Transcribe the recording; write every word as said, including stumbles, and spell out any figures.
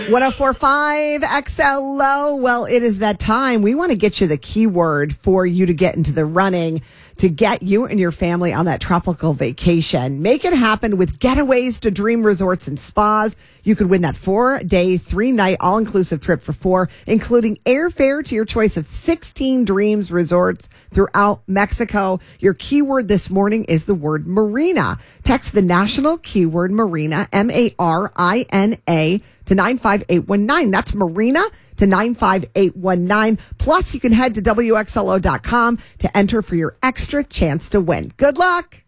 one oh four point five X L O. Well, it is that time. We want to get you the keyword for you to get into the running to get you and your family on that tropical vacation. Make it happen with Getaways to Dream Resorts and Spas. You could win that four-day, three-night, all-inclusive trip for four, including airfare to your choice of sixteen Dreams resorts throughout Mexico. Your keyword this morning is the word marina. Text the national keyword marina, M A R I N A, to nine five eight one nine. That's marina to nine five eight one nine. Plus, you can head to W X L O dot com to enter for your extra chance to win. Good luck.